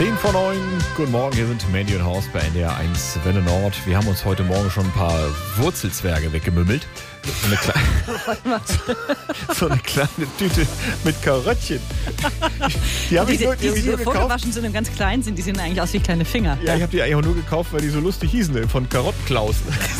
10:09, guten Morgen, hier sind Mandy und Horst bei NDR 1 Welle Nord. Wir haben uns heute Morgen schon ein paar Wurzelzwerge weggemümmelt. So eine kleine Tüte mit Karottchen. Die habe ich nur gekauft. Vorgewaschen sind und ganz klein sind, die sehen eigentlich aus wie kleine Finger. Ja, ich habe die eigentlich auch nur gekauft, weil die so lustig hießen, von Karottenklaus.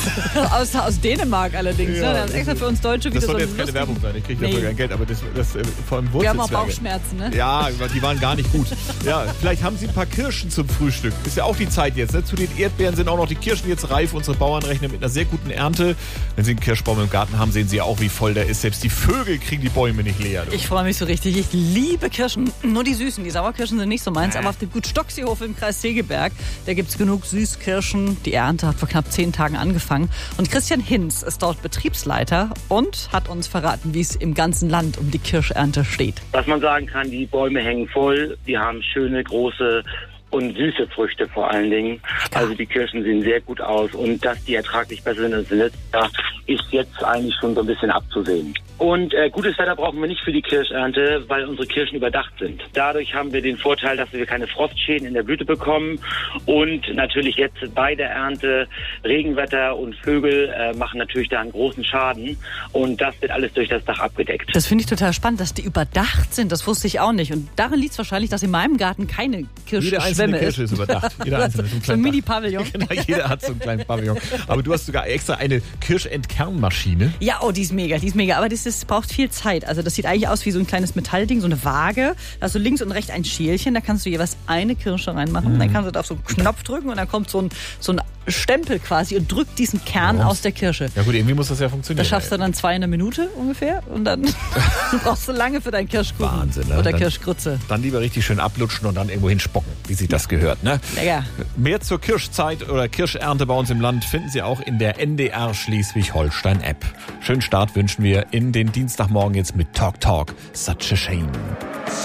aus Dänemark allerdings. Ja, ne? Das ist extra für uns Deutsche wieder das so. soll jetzt keine Werbung sein, ich kriege dafür kein Geld, aber das vor allem Wurzelzwerge. Wir haben auch Bauchschmerzen, ne? Ja, die waren gar nicht gut. Ja, vielleicht haben sie ein paar Kirschen zum Frühstück. Ist ja auch die Zeit jetzt. Ne? Zu den Erdbeeren sind auch noch die Kirschen jetzt reif. Unsere Bauern rechnen mit einer sehr guten Ernte. Wenn sie einen Kirschbaum im Garten haben, sehen sie auch, wie voll der ist. Selbst die Vögel kriegen die Bäume nicht leer. Du. Ich freue mich so richtig. Ich liebe Kirschen. Nur die süßen. Die Sauerkirschen sind nicht so meins. Aber auf dem Gut Stockseehof im Kreis Segeberg, da gibt es genug Süßkirschen. Die Ernte hat vor knapp 10 Tagen angefangen. Und Christian Hinz ist dort Betriebsleiter und hat uns verraten, wie es im ganzen Land um die Kirschernte steht. Was man sagen kann, die Bäume hängen voll. Die haben schöne, große und süße Früchte vor allen Dingen. Also die Kirschen sehen sehr gut aus. Und dass die ertraglich besser sind als letztes Jahr, ist jetzt eigentlich schon so ein bisschen abzusehen. Und gutes Wetter brauchen wir nicht für die Kirschernte, weil unsere Kirschen überdacht sind. Dadurch haben wir den Vorteil, dass wir keine Frostschäden in der Blüte bekommen. Und natürlich jetzt bei der Ernte Regenwetter und Vögel machen natürlich da einen großen Schaden. Und das wird alles durch das Dach abgedeckt. Das finde ich total spannend, dass die überdacht sind. Das wusste ich auch nicht. Und darin liegt es wahrscheinlich, dass in meinem Garten keine Kirschschwemme ist. Kirsche ist überdacht. Jeder einzelne. So ein Mini-Pavillon. Genau, jeder hat so einen kleinen Pavillon. Aber du hast sogar extra eine Kirschentkernmaschine. Ja, oh, die ist mega. Aber das braucht viel Zeit. Also das sieht eigentlich aus wie so ein kleines Metallding, so eine Waage. Da hast du links und rechts ein Schälchen, da kannst du jeweils eine Kirsche reinmachen. Dann kannst du da auf so einen Knopf drücken und dann kommt so ein Stempel quasi und drückt diesen Kern aus der Kirsche. Ja gut, irgendwie muss das ja funktionieren. Das schaffst du dann 2 in einer Minute ungefähr und dann brauchst du lange für deinen Kirschkuchen. Wahnsinn, ne? Oder Kirschgrütze. Dann lieber richtig schön ablutschen und dann irgendwo hinspocken, wie sich das gehört. Ne? Lecker. Mehr zur Kirschzeit oder Kirschernte bei uns im Land finden Sie auch in der NDR Schleswig-Holstein App. Schönen Start wünschen wir in den Dienstagmorgen jetzt mit Talk Talk. Such a shame.